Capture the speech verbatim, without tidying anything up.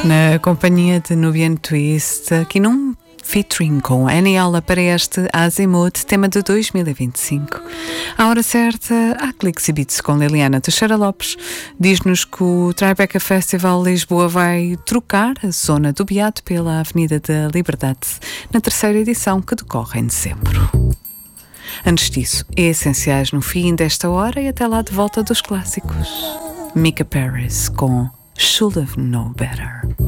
Na companhia de Nubian Twist, aqui num featuring com Annie Ola para este Azimuth, tema de dois mil e vinte e cinco. À hora certa, há cliques e beats com Liliana Teixeira Lopes. Diz-nos que o Tribeca Festival Lisboa vai trocar a zona do Beato pela Avenida da Liberdade, na terceira edição, que decorre em dezembro. Antes disso, essenciais no fim desta hora e até lá de volta dos clássicos. Mika Paris com Should Have Known Better.